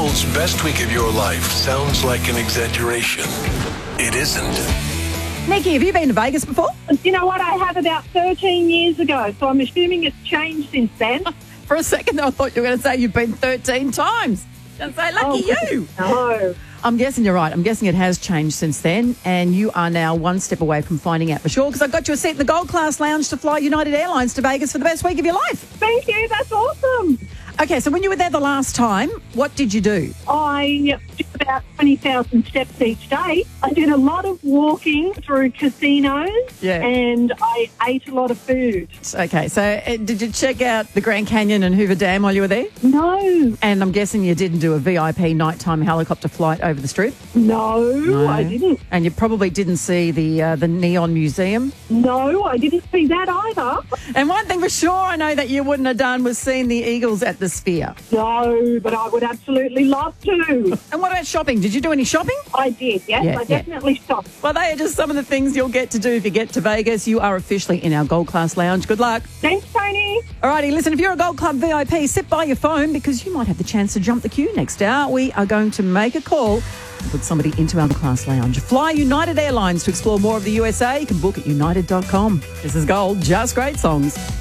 world's best week of your life sounds like an exaggeration. It isn't. Nikki, have you been to Vegas before? You know what? I have about 13 years ago, so I'm assuming it's changed since then. For a second, I thought you were going to say you've been 13 times. And say, lucky you. No. I'm guessing you're right. I'm guessing it has changed since then, and you are now one step away from finding out for sure, because I've got you a seat in the Gold Class Lounge to fly United Airlines to Vegas for the best week of your life. Thank you. That's awesome. Okay, so when you were there the last time, what did you do? I did about 20,000 steps each day. I did a lot of walking through casinos, and I ate a lot of food. Okay, so did you check out the Grand Canyon and Hoover Dam while you were there? No. And I'm guessing you didn't do a VIP nighttime helicopter flight over the Strip? No, I didn't. And you probably didn't see the Neon Museum? No, I didn't see that either. And one thing for sure I know that you wouldn't have done was seen the Eagles at the Sphere. No, but I would absolutely love to. And what about shopping? Did you do any shopping? I did, yes. I definitely stopped. Well, they are just some of the things you'll get to do if you get to Vegas. You are officially in our Gold Class Lounge. Good luck. Thanks, Tony. Alrighty, listen, if you're a Gold Club VIP, sit by your phone because you might have the chance to jump the queue next hour. We are going to make a call and put somebody into our Class Lounge. Fly United Airlines to explore more of the USA. You can book at united.com. This is Gold, just great songs.